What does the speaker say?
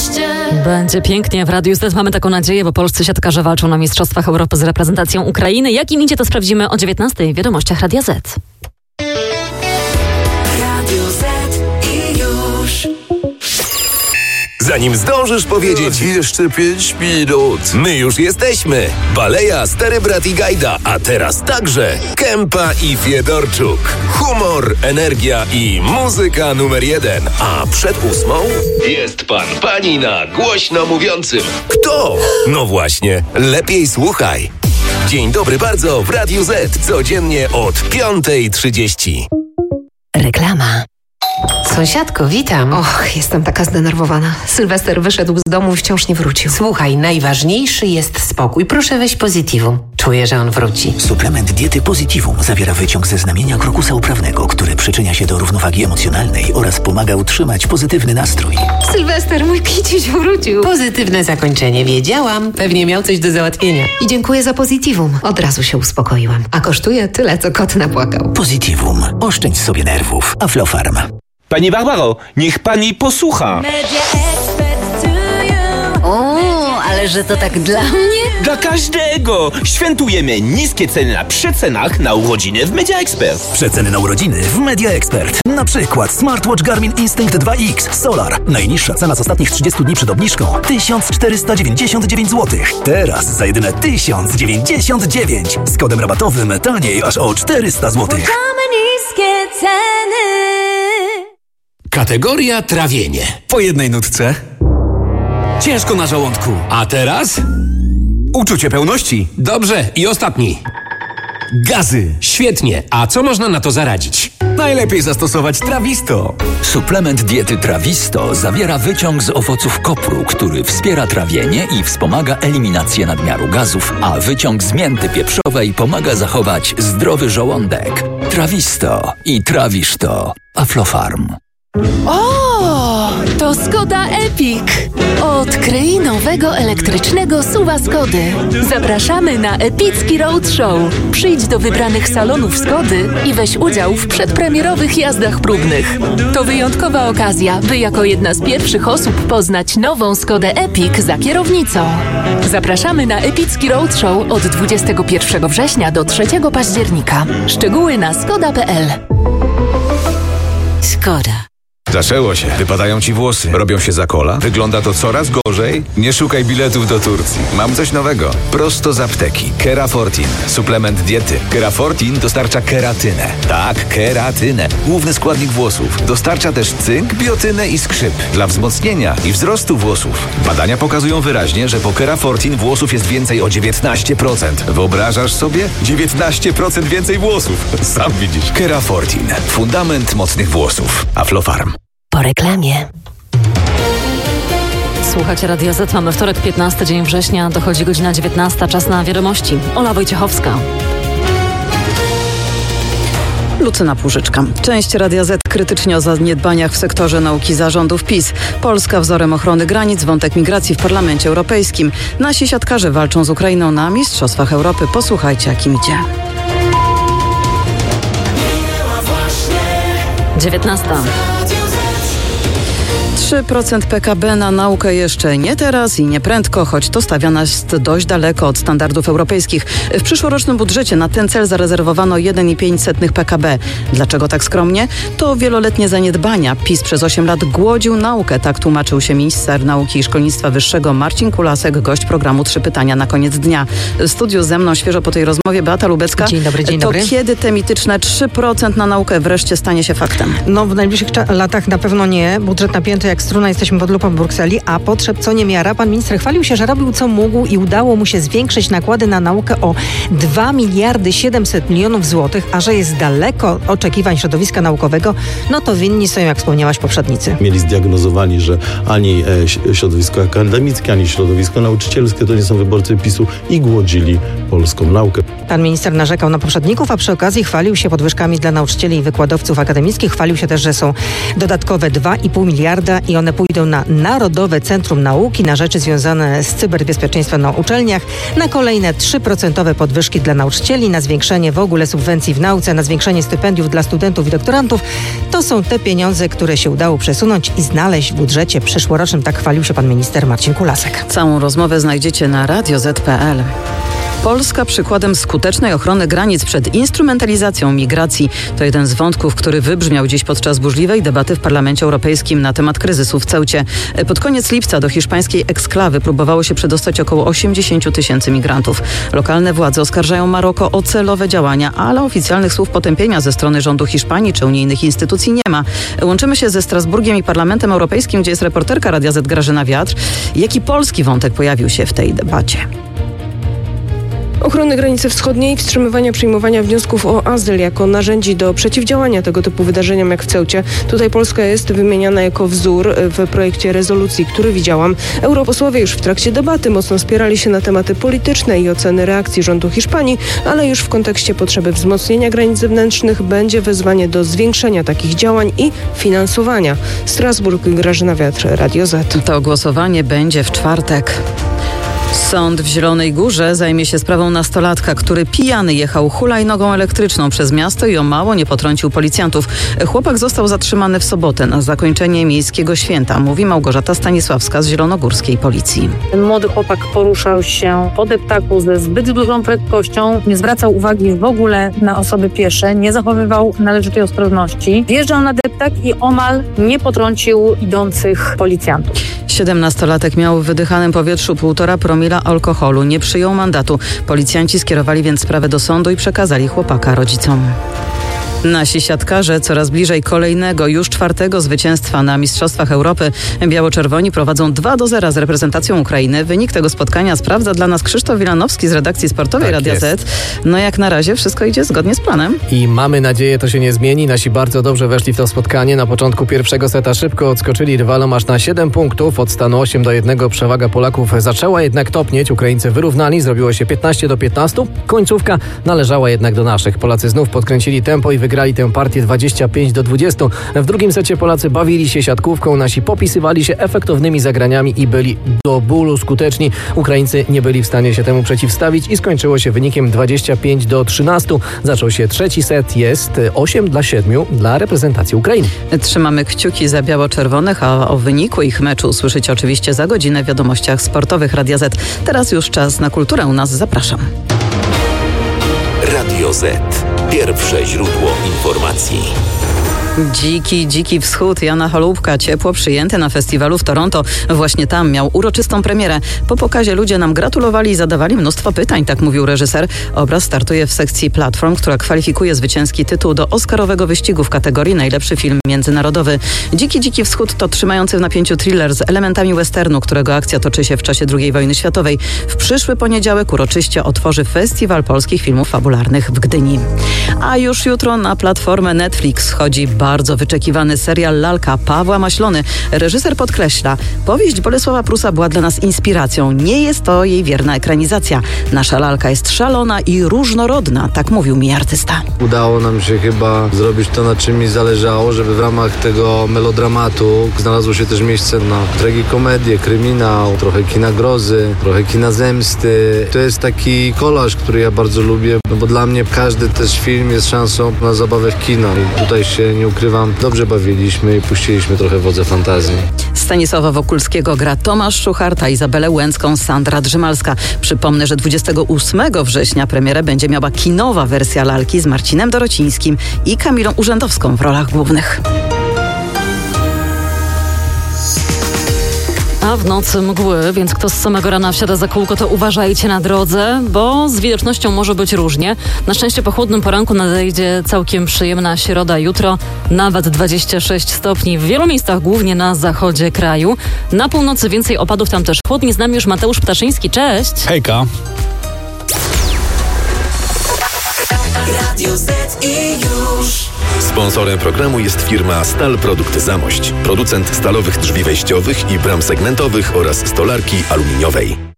szczęście. Będzie pięknie. W Radiu Z mamy taką nadzieję, bo polscy siatkarze walczą na Mistrzostwach Europy z reprezentacją Ukrainy. Jak im idzie, to sprawdzimy o 19:00 w wiadomościach Radia Z. Radio Z i już. Zanim zdążysz powiedzieć jeszcze 5 minut. my już jesteśmy. Baleja, Stary Brat i Gajda, a teraz także Kępa i Fiedorczuk. Humor, energia i muzyka numer 1. A przed 8:00 jest pani na głośno mówiącym. Kto? No właśnie, lepiej słuchaj. Dzień dobry bardzo w Radiu Z. Codziennie od 5:30. Reklama. Sąsiadko, witam. Och, jestem taka zdenerwowana. Sylwester wyszedł z domu i wciąż nie wrócił. Słuchaj, najważniejszy jest spokój. Proszę weź Positivum. Czuję, że on wróci. Suplement diety Positivum zawiera wyciąg ze znamienia krokusa uprawnego, który przyczynia się do równowagi emocjonalnej oraz pomaga utrzymać pozytywny nastrój. Sylwester, mój kiciuś wrócił. Pozytywne zakończenie. Wiedziałam. Pewnie miał coś do załatwienia. I dziękuję za Positivum. Od razu się uspokoiłam. A kosztuje tyle, co kot napłakał. Positivum. Oszczędź sobie nerwów. Aflofarm. Pani Barbaro, niech pani posłucha. O, ale że to tak dla mnie? Dla każdego! Świętujemy niskie ceny na przecenach na urodziny w Media Expert. Przeceny na urodziny w Media Expert. Na przykład smartwatch Garmin Instinct 2X Solar. Najniższa cena z ostatnich 30 dni przed obniżką 1499 zł. Teraz za jedyne 1099. Z kodem rabatowym taniej aż o 400 zł. Niskie ceny. Kategoria trawienie. Po jednej nutce. Ciężko na żołądku. A teraz? Uczucie pełności. Dobrze, i ostatni. Gazy. Świetnie. A co można na to zaradzić? Najlepiej zastosować Trawisto. Suplement diety Trawisto zawiera wyciąg z owoców kopru, który wspiera trawienie i wspomaga eliminację nadmiaru gazów, a wyciąg z mięty pieprzowej pomaga zachować zdrowy żołądek. Trawisto i trawisz to. Aflofarm. O, to Skoda Epic. Odkryj nowego elektrycznego SUV-a Skody. Zapraszamy na epicki roadshow. Przyjdź do wybranych salonów Skody i weź udział w przedpremierowych jazdach próbnych. To wyjątkowa okazja, by jako jedna z pierwszych osób poznać nową Skodę Epic za kierownicą. Zapraszamy na epicki roadshow od 21 września do 3 października. Szczegóły na skoda.pl. Skoda. Zaczęło się. Wypadają ci włosy. Robią się za kola. Wygląda to coraz gorzej. Nie szukaj biletów do Turcji. Mam coś nowego. Prosto z apteki. Kerafortin. Suplement diety. Kerafortin dostarcza keratynę. Tak, keratynę. Główny składnik włosów. Dostarcza też cynk, biotynę i skrzyp. Dla wzmocnienia i wzrostu włosów. Badania pokazują wyraźnie, że po Kerafortin włosów jest więcej o 19%. Wyobrażasz sobie? 19% więcej włosów. Sam widzisz. Kerafortin. Fundament mocnych włosów. Aflofarm. Po reklamie. Słuchajcie Radio Z, mamy wtorek, 15 dzień września, dochodzi godzina 19, czas na wiadomości. Ola Wojciechowska. Lucyna Płużyczka. Część Radia Z krytycznie o zaniedbaniach w sektorze nauki zarządów PiS. Polska wzorem ochrony granic, wątek migracji w Parlamencie Europejskim. Nasi siatkarze walczą z Ukrainą na Mistrzostwach Europy. Posłuchajcie, jak im idzie. 19. 3% PKB na naukę jeszcze nie teraz i nie prędko, choć to stawia nas dość daleko od standardów europejskich. W przyszłorocznym budżecie na ten cel zarezerwowano 1,05% PKB. Dlaczego tak skromnie? To wieloletnie zaniedbania. PiS przez 8 lat głodził naukę. Tak tłumaczył się minister nauki i szkolnictwa wyższego Marcin Kulasek, gość programu 3 pytania na koniec dnia. W studiu ze mną świeżo po tej rozmowie Beata Lubecka. Dzień dobry, dzień dobry. To kiedy te mityczne 3% na naukę wreszcie stanie się faktem? No w najbliższych latach na pewno nie. Budżet napięty jak struna, jesteśmy pod lupą w Brukseli, a potrzeb co niemiara. Pan minister chwalił się, że robił co mógł i udało mu się zwiększyć nakłady na naukę o 2 miliardy 700 milionów złotych, a że jest daleko oczekiwań środowiska naukowego, no to winni są, jak wspomniałaś, poprzednicy. Mieli zdiagnozowani, że ani środowisko akademickie, ani środowisko nauczycielskie to nie są wyborcy PiS-u i głodzili polską naukę. Pan minister narzekał na poprzedników, a przy okazji chwalił się podwyżkami dla nauczycieli i wykładowców akademickich. Chwalił się też, że są dodatkowe 2,5 miliarda i one pójdą na Narodowe Centrum Nauki, na rzeczy związane z cyberbezpieczeństwem na uczelniach, na kolejne 3% podwyżki dla nauczycieli, na zwiększenie w ogóle subwencji w nauce, na zwiększenie stypendiów dla studentów i doktorantów. To są te pieniądze, które się udało przesunąć i znaleźć w budżecie przyszłorocznym. Tak chwalił się pan minister Marcin Kulasek. Całą rozmowę znajdziecie na radioz.pl. Polska przykładem skutecznej ochrony granic przed instrumentalizacją migracji. To jeden z wątków, który wybrzmiał dziś podczas burzliwej debaty w Parlamencie Europejskim na temat kryzysu w Ceucie. Pod koniec lipca do hiszpańskiej eksklawy próbowało się przedostać około 80 000 migrantów. Lokalne władze oskarżają Maroko o celowe działania, ale oficjalnych słów potępienia ze strony rządu Hiszpanii czy unijnych instytucji nie ma. Łączymy się ze Strasburgiem i Parlamentem Europejskim, gdzie jest reporterka Radia Z Grażyna Wiatr. Jaki polski wątek pojawił się w tej debacie? Ochrony granicy wschodniej, wstrzymywania przyjmowania wniosków o azyl jako narzędzi do przeciwdziałania tego typu wydarzeniom jak w Ceucie. Tutaj Polska jest wymieniana jako wzór w projekcie rezolucji, który widziałam. Europosłowie już w trakcie debaty mocno spierali się na tematy polityczne i oceny reakcji rządu Hiszpanii, ale już w kontekście potrzeby wzmocnienia granic zewnętrznych będzie wezwanie do zwiększenia takich działań i finansowania. Strasburg, Grażyna Wiatr, Radio Z. To głosowanie będzie w czwartek. Sąd w Zielonej Górze zajmie się sprawą nastolatka, który pijany jechał hulajnogą elektryczną przez miasto i o mało nie potrącił policjantów. Chłopak został zatrzymany w sobotę na zakończenie miejskiego święta, mówi Małgorzata Stanisławska z zielonogórskiej policji. Ten młody chłopak poruszał się po deptaku ze zbyt dużą prędkością, nie zwracał uwagi w ogóle na osoby piesze, nie zachowywał należytej ostrożności. Wjeżdżał na deptak i omal nie potrącił idących policjantów. 17-latek miał w wydychanym powietrzu 1,5 promila alkoholu. Nie przyjął mandatu. Policjanci skierowali więc sprawę do sądu i przekazali chłopaka rodzicom. Nasi siatkarze coraz bliżej kolejnego, już 4. zwycięstwa na Mistrzostwach Europy. Biało-czerwoni prowadzą 2-0 z reprezentacją Ukrainy. Wynik tego spotkania sprawdza dla nas Krzysztof Wilanowski z redakcji sportowej Radia Z. No jak na razie wszystko idzie zgodnie z planem. I mamy nadzieję, to się nie zmieni. Nasi bardzo dobrze weszli w to spotkanie. Na początku pierwszego seta szybko odskoczyli rywalom aż na 7 punktów. Od stanu 8-1 przewaga Polaków zaczęła jednak topnieć. Ukraińcy wyrównali, zrobiło się 15-15. Końcówka należała jednak do naszych. Polacy znów podkręcili tempo i wygrali tę partię 25-20. W drugim secie Polacy bawili się siatkówką, nasi popisywali się efektownymi zagraniami i byli do bólu skuteczni. Ukraińcy nie byli w stanie się temu przeciwstawić i skończyło się wynikiem 25-13. Zaczął się trzeci set, jest 8-7 dla reprezentacji Ukrainy. Trzymamy kciuki za biało-czerwonych, a o wyniku ich meczu usłyszycie oczywiście za godzinę w wiadomościach sportowych Radia Z. Teraz już czas na kulturę. U nas zapraszam. Radio Z. Pierwsze źródło informacji. Dziki wschód Jana Holubka, ciepło przyjęty na festiwalu w Toronto. Właśnie tam miał uroczystą premierę. Po pokazie ludzie nam gratulowali i zadawali mnóstwo pytań, tak mówił reżyser. Obraz startuje w sekcji Platform, która kwalifikuje zwycięski tytuł do oscarowego wyścigu w kategorii najlepszy film międzynarodowy. Dziki wschód to trzymający w napięciu thriller z elementami westernu, którego akcja toczy się w czasie II wojny światowej. W przyszły poniedziałek uroczyście otworzy Festiwal Polskich Filmów Fabularnych w Gdyni. A już jutro na platformę Netflix wchodzi bardzo wyczekiwany serial Lalka Pawła Maślony. Reżyser podkreśla, powieść Bolesława Prusa była dla nas inspiracją. Nie jest to jej wierna ekranizacja. Nasza lalka jest szalona i różnorodna, tak mówił mi artysta. Udało nam się chyba zrobić to, na czym mi zależało, żeby w ramach tego melodramatu znalazło się też miejsce na tragikomedię, kryminał, trochę kina grozy, trochę kina zemsty. To jest taki kolaż, który ja bardzo lubię, bo dla mnie każdy też film jest szansą na zabawę w kino. I tutaj się nie ukrywam, dobrze bawiliśmy i puściliśmy trochę wodze fantazji. Stanisława Wokulskiego gra Tomasz Szucharta, Izabelę Łęcką, Sandra Drzymalska. Przypomnę, że 28 września premierę będzie miała kinowa wersja Lalki z Marcinem Dorocińskim i Kamilą Urzędowską w rolach głównych. A w nocy mgły, więc kto z samego rana wsiada za kółko, to uważajcie na drodze, bo z widocznością może być różnie. Na szczęście po chłodnym poranku nadejdzie całkiem przyjemna środa jutro, nawet 26 stopni w wielu miejscach, głównie na zachodzie kraju. Na północy więcej opadów, tam też chłodniej. Z nami już Mateusz Ptaszyński, cześć! Hejka! Radio Z i już. Sponsorem programu jest firma Stal Produkt Zamość, producent stalowych drzwi wejściowych i bram segmentowych oraz stolarki aluminiowej.